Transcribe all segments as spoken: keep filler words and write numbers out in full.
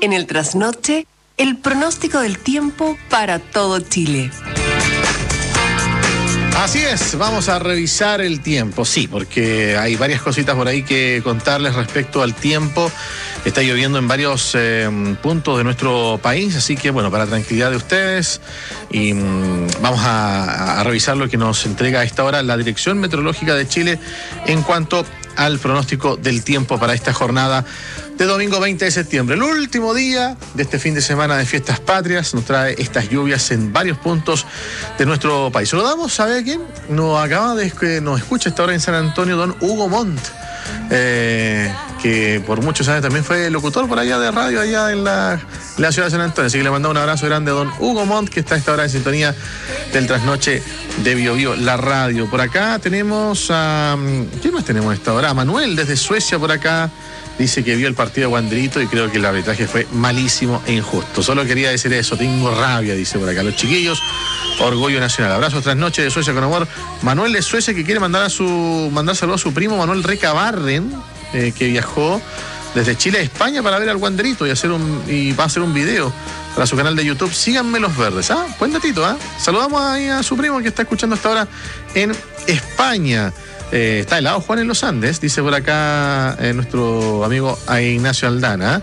En el trasnoche, el pronóstico del tiempo para todo Chile. Así es, vamos a revisar el tiempo, sí, porque hay varias cositas por ahí que contarles respecto al tiempo. Está lloviendo en varios eh, puntos de nuestro país, así que bueno, para tranquilidad de ustedes, y mm, vamos a, a revisar lo que nos entrega a esta hora la Dirección Meteorológica de Chile en cuanto al pronóstico del tiempo para esta jornada de domingo veinte de septiembre. El último día de este fin de semana de fiestas patrias nos trae estas lluvias en varios puntos de nuestro país. Saludamos, ¿sabe quién? Nos acaba de que nos escucha esta hora en San Antonio, don Hugo Montt, eh, que por muchos años también fue locutor por allá de radio, allá en la, en la ciudad de San Antonio. Así que le mandamos un abrazo grande a don Hugo Montt, que está a esta hora en sintonía del trasnoche de Bio Bio, la radio. Por acá tenemos a... ¿Quién más tenemos a esta hora? A Manuel desde Suecia por acá. Dice que vio el partido de Wanderito y creo que el arbitraje fue malísimo e injusto. Solo quería decir eso, tengo rabia, dice por acá. Los chiquillos, orgullo nacional. Abrazos trasnoche de Suecia con amor. Manuel de Suecia, que quiere mandar a su mandar saludos a su primo Manuel Recabarren, eh, que viajó desde Chile a España para ver al Wanderito y hacer un y va a hacer un video para su canal de YouTube. Síganme los verdes. Ah, buen datito, ¿ah? ¿eh? Saludamos ahí a su primo que está escuchando hasta ahora en España. Eh, está helado Juan en los Andes, dice por acá eh, nuestro amigo Ignacio Aldana.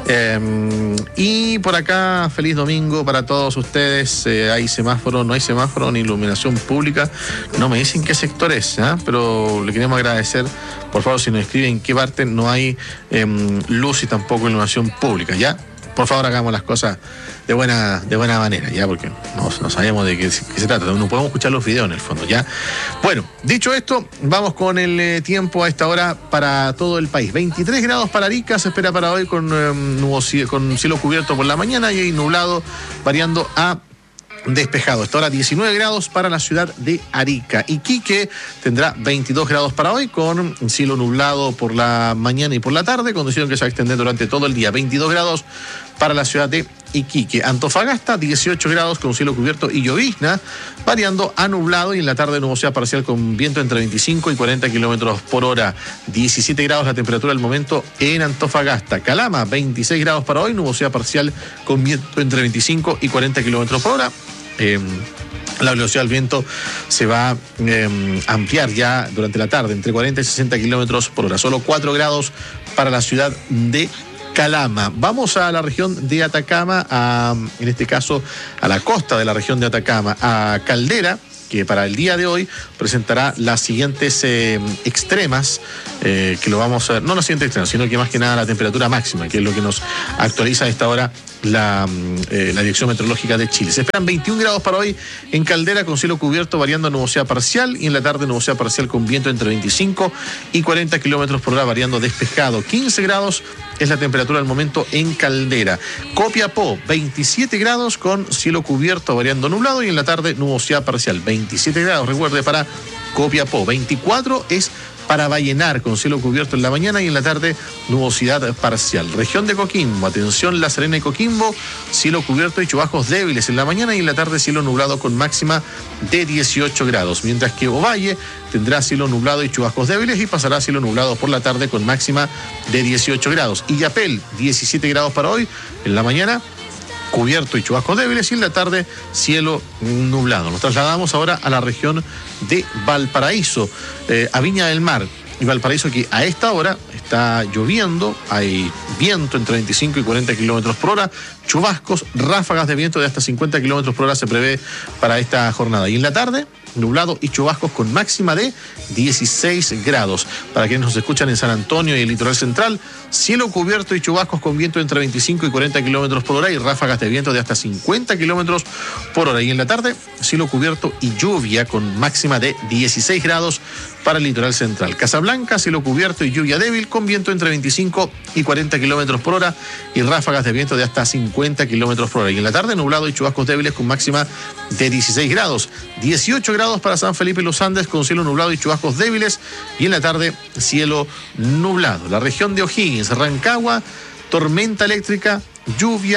Eh, y por acá, feliz domingo para todos ustedes. Eh, hay semáforo, no hay semáforo ni iluminación pública. No me dicen qué sector es, ¿eh? Pero le queremos agradecer, por favor, si nos escriben en qué parte no hay eh, luz y tampoco iluminación pública, ¿ya? Por favor, hagamos las cosas de buena, de buena manera, ya, porque no, no sabemos de qué, qué se trata. No podemos escuchar los videos en el fondo, ya. Bueno, dicho esto, vamos con el eh, tiempo a esta hora para todo el país. veintitrés grados para Arica, se espera para hoy con, eh, nubosidad, con cielo cubierto por la mañana y nublado, variando a despejado. Hasta ahora diecinueve grados para la ciudad de Arica. Iquique tendrá veintidós grados para hoy con cielo nublado por la mañana y por la tarde, condición que se va a extender durante todo el día. veintidós grados para la ciudad de Iquique. Antofagasta, dieciocho grados con cielo cubierto y llovizna, variando a nublado y en la tarde nubosidad parcial con viento entre veinticinco y cuarenta kilómetros por hora. diecisiete grados la temperatura del momento en Antofagasta. Calama, veintiséis grados para hoy, nubosidad parcial con viento entre veinticinco y cuarenta kilómetros por hora. Eh, la velocidad del viento se va a eh, ampliar ya durante la tarde entre cuarenta y sesenta kilómetros por hora. Solo cuatro grados para la ciudad de Calama. Vamos a la región de Atacama, a, en este caso a la costa de la región de Atacama, a Caldera, que para el día de hoy presentará las siguientes eh, extremas, eh, que lo vamos a ver, no las siguientes extremas, sino que más que nada la temperatura máxima, que es lo que nos actualiza a esta hora la, eh, la Dirección Meteorológica de Chile. Se esperan veintiún grados para hoy en Caldera con cielo cubierto variando a nubosidad parcial y en la tarde nubosidad parcial con viento entre veinticinco y cuarenta kilómetros por hora variando despejado. quince grados es la temperatura al momento en Caldera. Copiapó, veintisiete grados con cielo cubierto variando nublado y en la tarde nubosidad parcial. veintisiete grados, recuerde, para Copiapó. veinticuatro es para Vallenar con cielo cubierto en la mañana y en la tarde nubosidad parcial. Región de Coquimbo, atención, La Serena y Coquimbo, cielo cubierto y chubascos débiles en la mañana y en la tarde cielo nublado con máxima de dieciocho grados, mientras que Ovalle tendrá cielo nublado y chubascos débiles y pasará cielo nublado por la tarde con máxima de dieciocho grados. Illapel, diecisiete grados para hoy en la mañana, cubierto y chubascos débiles y en la tarde cielo nublado. Nos trasladamos ahora a la región de Valparaíso, eh, a Viña del Mar y Valparaíso, que a esta hora está lloviendo, hay viento entre veinticinco y cuarenta kilómetros por hora, chubascos, ráfagas de viento de hasta cincuenta kilómetros por hora se prevé para esta jornada. Y en la tarde, nublado y chubascos con máxima de dieciséis grados. Para quienes nos escuchan en San Antonio y el litoral central, cielo cubierto y chubascos con viento entre veinticinco y cuarenta kilómetros por hora y ráfagas de viento de hasta cincuenta kilómetros por hora. Y en la tarde, cielo cubierto y lluvia con máxima de dieciséis grados para el litoral central. Casablanca, cielo cubierto y lluvia débil con viento entre veinticinco y cuarenta kilómetros por hora y ráfagas de viento de hasta cincuenta kilómetros por hora. Y en la tarde, nublado y chubascos débiles con máxima de dieciséis grados. dieciocho grados para San Felipe y los Andes con cielo nublado y chubascos débiles y en la tarde cielo nublado. La región de O'Higgins, Rancagua, tormenta eléctrica, lluvia,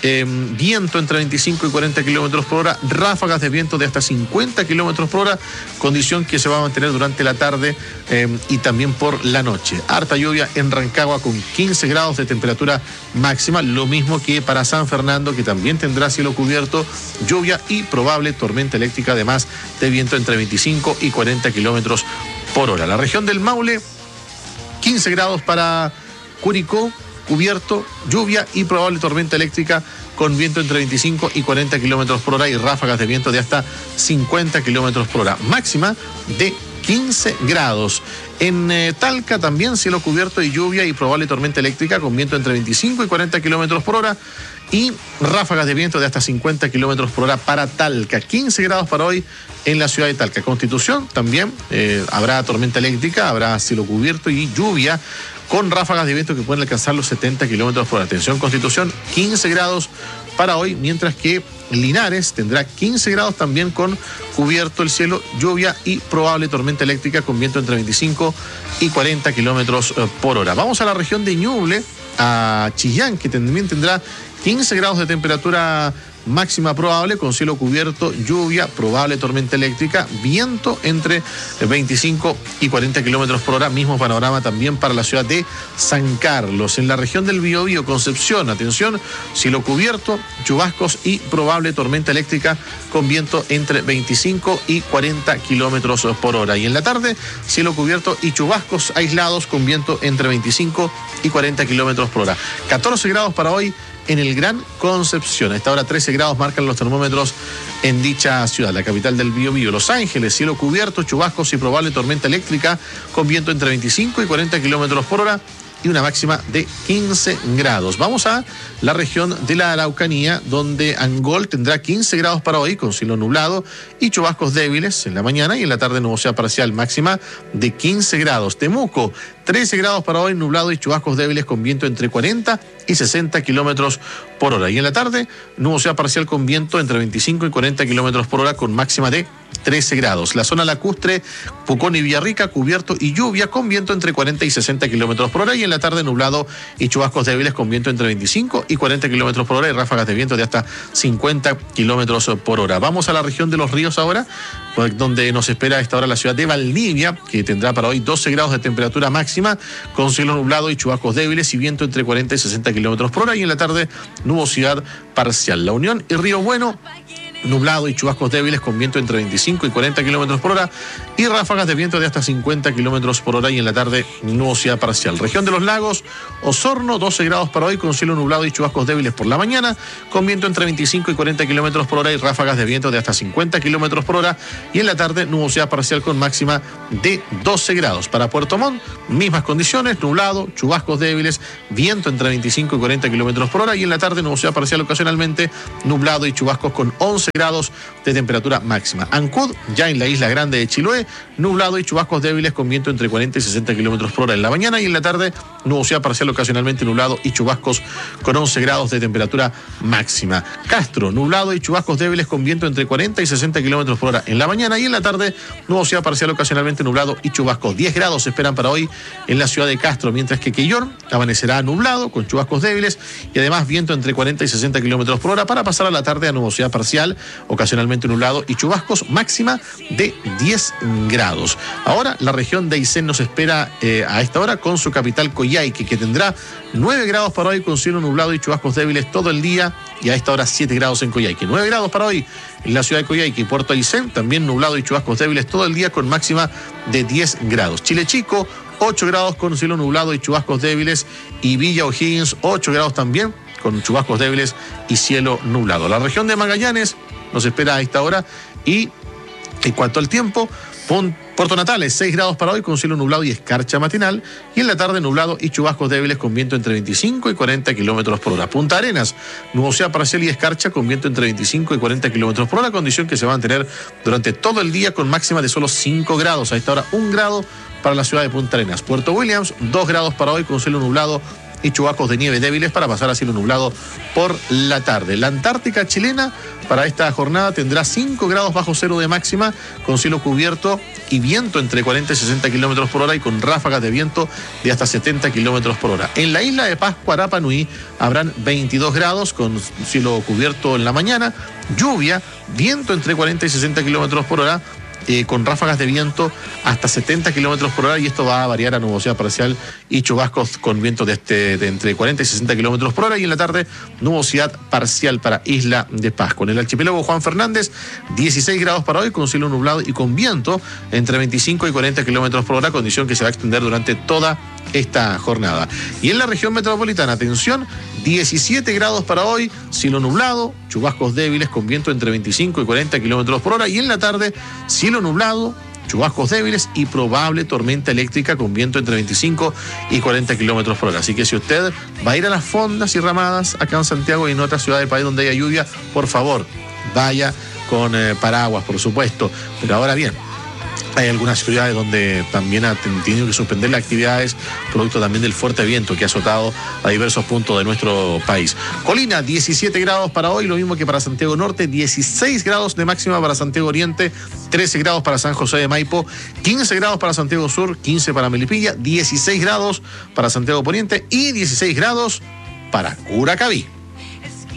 eh, viento entre veinticinco y cuarenta kilómetros por hora, ráfagas de viento de hasta cincuenta kilómetros por hora, condición que se va a mantener durante la tarde eh, y también por la noche. Harta lluvia en Rancagua con quince grados de temperatura máxima, lo mismo que para San Fernando, que también tendrá cielo cubierto, lluvia y probable tormenta eléctrica, además de viento entre veinticinco y cuarenta kilómetros por hora. La región del Maule, quince grados para Curicó, cubierto, lluvia y probable tormenta eléctrica con viento entre veinticinco y cuarenta kilómetros por hora y ráfagas de viento de hasta cincuenta kilómetros por hora. Máxima de quince grados. En eh, Talca también cielo cubierto y lluvia y probable tormenta eléctrica con viento entre veinticinco y cuarenta kilómetros por hora y ráfagas de viento de hasta cincuenta kilómetros por hora para Talca. quince grados para hoy en la ciudad de Talca. Constitución también eh, habrá tormenta eléctrica, habrá cielo cubierto y lluvia con ráfagas de viento que pueden alcanzar los setenta kilómetros por hora. Atención, Constitución, quince grados para hoy, mientras que Linares tendrá quince grados también con cubierto el cielo, lluvia y probable tormenta eléctrica con viento entre veinticinco y cuarenta kilómetros por hora. Vamos a la región de Ñuble, a Chillán, que también tendrá quince grados de temperatura máxima probable con cielo cubierto, lluvia, probable tormenta eléctrica, viento entre veinticinco y cuarenta kilómetros por hora. Mismo panorama también para la ciudad de San Carlos. En la región del Biobío, Concepción, atención, cielo cubierto, chubascos y probable tormenta eléctrica con viento entre veinticinco y cuarenta kilómetros por hora. Y en la tarde, cielo cubierto y chubascos aislados con viento entre veinticinco y cuarenta kilómetros por hora. catorce grados para hoy en el Gran Concepción. A esta hora trece grados marcan los termómetros en dicha ciudad, la capital del Biobío. Los Ángeles, cielo cubierto, chubascos y probable tormenta eléctrica con viento entre veinticinco y cuarenta kilómetros por hora y una máxima de quince grados. Vamos a la región de la Araucanía, donde Angol tendrá quince grados para hoy con cielo nublado y chubascos débiles en la mañana y en la tarde nubosidad parcial, máxima de quince grados. Temuco, trece grados para hoy, nublado y chubascos débiles con viento entre cuarenta y sesenta kilómetros por hora. Y en la tarde, nubosidad parcial con viento entre veinticinco y cuarenta kilómetros por hora con máxima de trece grados. La zona lacustre, Pucón y Villarrica, cubierto y lluvia con viento entre cuarenta y sesenta kilómetros por hora. Y en la tarde, nublado y chubascos débiles con viento entre veinticinco y cuarenta kilómetros por hora y ráfagas de viento de hasta cincuenta kilómetros por hora. Vamos a la región de los ríos ahora, donde nos espera a esta hora la ciudad de Valdivia, que tendrá para hoy doce grados de temperatura máxima, con cielo nublado y chubascos débiles y viento entre cuarenta y sesenta kilómetros por hora. Y en la tarde, nubosidad parcial. La Unión y Río Bueno, nublado y chubascos débiles con viento entre veinticinco y cuarenta kilómetros por hora y ráfagas de viento de hasta cincuenta kilómetros por hora y en la tarde nubosidad parcial. Región de los Lagos, Osorno, doce grados para hoy con cielo nublado y chubascos débiles por la mañana, con viento entre veinticinco y cuarenta kilómetros por hora y ráfagas de viento de hasta cincuenta kilómetros por hora y en la tarde nubosidad parcial con máxima de doce grados. Para Puerto Montt, mismas condiciones, nublado, chubascos débiles, viento entre veinticinco y cuarenta kilómetros por hora y en la tarde nubosidad parcial ocasionalmente, nublado y chubascos con once grados de temperatura máxima. Ancud, ya en la isla grande de Chiloé, nublado y chubascos débiles con viento entre cuarenta y sesenta kilómetros por hora en la mañana y en la tarde nubosidad parcial ocasionalmente, nublado y chubascos con once grados de temperatura máxima. Castro, nublado y chubascos débiles con viento entre cuarenta y sesenta kilómetros por hora en la mañana y en la tarde nubosidad parcial ocasionalmente, nublado y chubascos. diez grados se esperan para hoy en la ciudad de Castro, mientras que Quillón amanecerá nublado con chubascos débiles y además viento entre cuarenta y sesenta kilómetros por hora para pasar a la tarde a nubosidad parcial, ocasionalmente nublado y chubascos, máxima de diez grados. Ahora la región de Aysén nos espera eh, a esta hora con su capital Coyhaique, que tendrá nueve grados para hoy con cielo nublado y chubascos débiles todo el día y a esta hora siete grados en Coyhaique. nueve grados para hoy en la ciudad de Coyhaique y Puerto Aysén, también nublado y chubascos débiles todo el día con máxima de diez grados. Chile Chico, ocho grados con cielo nublado y chubascos débiles y Villa O'Higgins, ocho grados también con chubascos débiles y cielo nublado. La región de Magallanes nos espera a esta hora y en cuanto al tiempo, Puerto Natales, seis grados para hoy con cielo nublado y escarcha matinal y en la tarde nublado y chubascos débiles con viento entre veinticinco y cuarenta kilómetros por hora. Punta Arenas, nubosidad parcial y escarcha con viento entre veinticinco y cuarenta kilómetros por hora, condición que se va a mantener durante todo el día con máxima de solo cinco grados. A esta hora un grado para la ciudad de Punta Arenas. Puerto Williams, dos grados para hoy con cielo nublado y chubascos de nieve débiles para pasar a cielo nublado por la tarde. La Antártica chilena para esta jornada tendrá cinco grados bajo cero de máxima, con cielo cubierto y viento entre cuarenta y sesenta kilómetros por hora y con ráfagas de viento de hasta setenta kilómetros por hora. En la isla de Pascua, Rapa Nui, habrán veintidós grados con cielo cubierto en la mañana, lluvia, viento entre cuarenta y sesenta kilómetros por hora, Eh, con ráfagas de viento hasta setenta kilómetros por hora, y esto va a variar a nubosidad parcial y chubascos con viento de, este, de entre cuarenta y sesenta kilómetros por hora, y en la tarde nubosidad parcial para Isla de Pascua. En el archipiélago Juan Fernández, dieciséis grados para hoy con cielo nublado y con viento entre veinticinco y cuarenta kilómetros por hora, condición que se va a extender durante toda esta jornada. Y en la región metropolitana, atención, diecisiete grados para hoy, cielo nublado, chubascos débiles con viento entre veinticinco y cuarenta kilómetros por hora, y en la tarde cielo nublado, chubascos débiles y probable tormenta eléctrica con viento entre veinticinco y cuarenta kilómetros por hora. Así que si usted va a ir a las fondas y ramadas acá en Santiago y en otras ciudades del país donde haya lluvia, por favor, vaya con eh, paraguas, por supuesto. Pero ahora bien, hay algunas ciudades donde también han tenido que suspender las actividades, producto también del fuerte viento que ha azotado a diversos puntos de nuestro país. Colina, diecisiete grados para hoy, lo mismo que para Santiago Norte, dieciséis grados de máxima para Santiago Oriente, trece grados para San José de Maipo, quince grados para Santiago Sur, quince para Melipilla, dieciséis grados para Santiago Poniente y dieciséis grados para Curacaví.